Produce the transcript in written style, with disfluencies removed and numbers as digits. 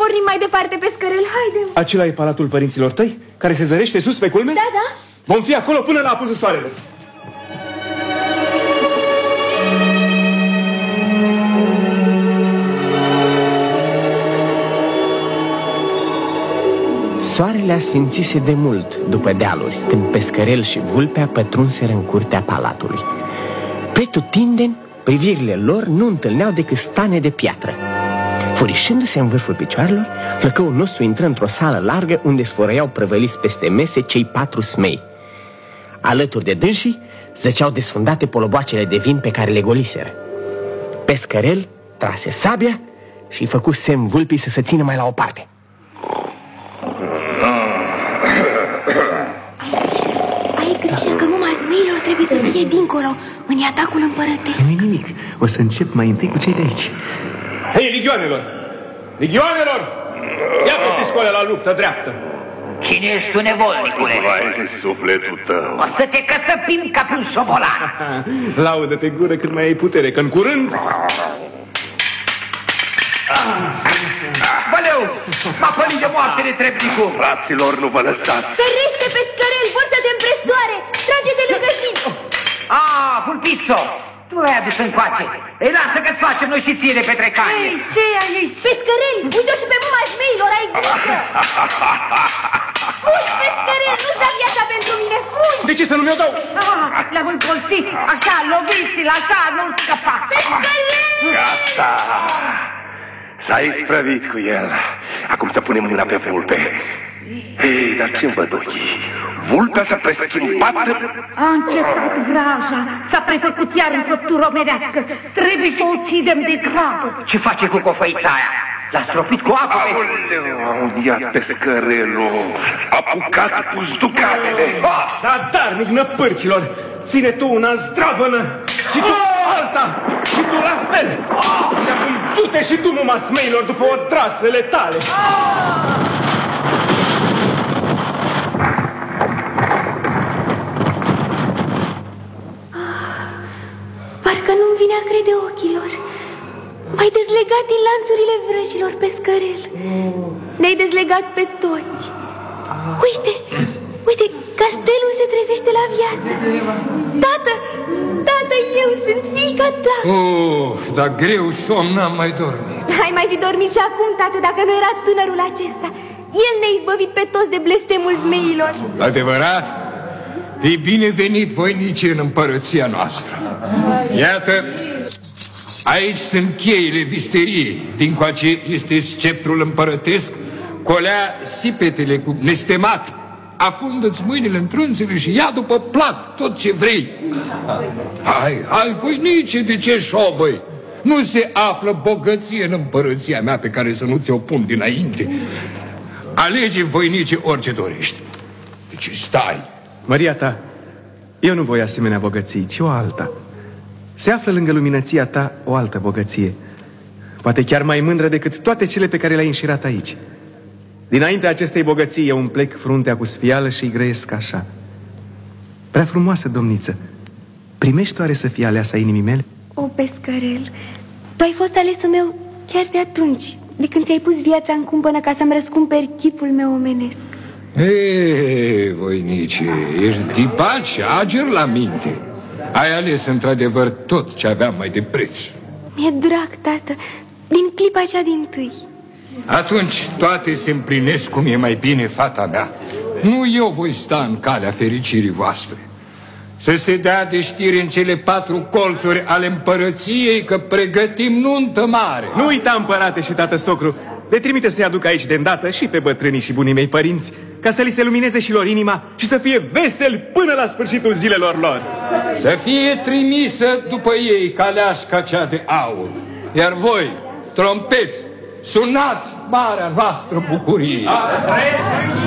pornim mai departe, pescărel, haide. Acela e palatul părinților tăi, care se zărește sus pe culme? Da, da. Vom fi acolo până la apusul soarelui. Soarele asfințise de mult după dealuri, când pescărel și vulpea pătrunseră în curtea palatului. Pretutindeni, privirile lor nu întâlneau decât stane de piatră. Furișându-se în vârful picioarelor, flăcăul nostru intră într-o sală largă unde sfărăiau prăvăliți peste mese cei 4 smei. Alături de dânsii zăceau desfundate poloboacele de vin pe care le goliseră. Pescărel trase sabia și făcu semn vulpii să se țină mai la o parte. Ai grijă că muma zmeilor trebuie să fie dincolo, în atacul împărătesc. Nu-i nimic, o să încep mai întâi cu cei de aici. Hei, ligioanelor! Ligioanelor! Ia poftiți cu alea la luptă dreaptă! Cine ești tu, nevolnicule? Vai de sufletul tău! O să te căsăpim ca pe un șobolan! Laudă-te gură cât mai ai putere, că în curând... Băleu! M-a pălit de moarte de trebnicul! Fraților, nu vă lăsați! Ferește, pescărel, vor să te împresoare! Trage-te lângă zi! Fulpițo! Tu ai adus încoace! Ei, lasă că-ți facem noi și ție de petrecanie! Ei, ce ai aici? Pescărel, uite-o și pe muma zmeilor, ai grijă! Fugi, pescărel, nu da viața pentru mine, fugi! De ce să nu mi-o dau? Le-am împolsit! Așa, loviți-l, așa, nu-l scăpa! Pescărel! Gata! S-a isprăvit cu el. Acum să punem mâna pe vulpe. Ei, dar ce-mi văd ochii? Vulpea s-a preschimbat? A început graja, s-a prefăcut iar în făptură omenească. Trebuie să o ucidem de grabă. Ce face cu cofăița aia? L-a stropit cu apă pe... Aoleu, ia pescărelul, apucat cu zducatele. Zadarnic, năpârcilor! Ține tu una zdravănă și tu alta și tu la fel! Și acum du-te și tu, muma smeilor, după odraslele tale! Parcă nu-mi vine a crede ochilor. M-ai dezlegat din lanțurile vrăjilor, pescărel. Ne-ai dezlegat pe toți. Uite, uite, castelul se trezește la viață. Tată, tată, eu sunt fiica ta. Dar greu somn n-am mai dormit. Ai mai fi dormit și acum, tată, dacă nu era tânărul acesta. El ne-a izbăvit pe toți de blestemul zmeilor. Adevărat? Ei, binevenit, voinici, în împărăția noastră. Iată, aici sunt cheile visteriei. Dincoace este sceptrul împărătesc, colea sipetele cu nestemat. Afundă-ți mâinile în trânțele și ia după plac tot ce vrei. Hai, voinice, de ce șobăi? Nu se află bogăție în împărăția mea pe care să nu ți-o pun dinainte. Alege, voinice, orice dorești. Deci stai. Maria ta, eu nu voi asemenea bogății, ci o alta. Se află lângă luminăția ta o altă bogăție, poate chiar mai mândră decât toate cele pe care le-ai înșirat aici. Dinaintea acestei bogății eu îmi plec fruntea cu sfială și îi grăiesc așa. Prea frumoasă domniță, primești oare să fii aleasa inimii mele? O, pescărel, tu ai fost alesul meu chiar de atunci, de când ți-ai pus viața în cumpănă ca să-mi răscumperi chipul meu omenesc. Ei, voinice, ești tipat și ager la minte. Ai ales într-adevăr tot ce aveam mai de preț. Mi-e drag, tată, din clipa cea dintâi. Atunci toate se împlinesc cum e mai bine, fata mea. Nu eu voi sta în calea fericirii voastre. Să se dea de știri în cele 4 colțuri ale împărăției că pregătim nuntă mare. Nu uita, împărate și tată socru, le trimite să-i aduc aici de îndată și pe bătrânii și bunii mei părinți, ca să li se lumineze și lor inima și să fie veseli până la sfârșitul zilelor lor. Să fie trimisă după ei caleașca cea de aur. Iar voi, trompeți, sunați marea noastră bucurie.